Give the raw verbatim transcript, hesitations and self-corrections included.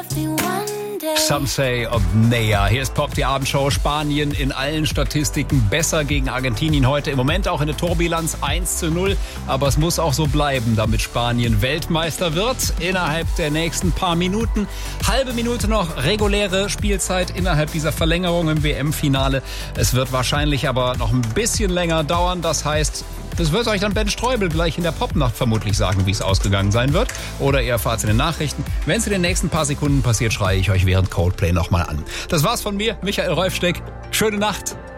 Some say of Nea. Hier ist Pop, die Abendshow. Spanien in allen Statistiken besser gegen Argentinien heute. Im Moment auch in der Torbilanz eins zu null. Aber es muss auch so bleiben, damit Spanien Weltmeister wird. Innerhalb der nächsten paar Minuten. Halbe Minute noch reguläre Spielzeit innerhalb dieser Verlängerung im W M-Finale. Es wird wahrscheinlich aber noch ein bisschen länger dauern. Das heißt, das wird euch dann Ben Streubel gleich in der Popnacht vermutlich sagen, wie es ausgegangen sein wird. Oder ihr erfahrt es in den Nachrichten. Wenn es in den nächsten paar Sekunden passiert, schreie ich euch während Coldplay nochmal an. Das war's von mir, Michael Rolfsteck. Schöne Nacht.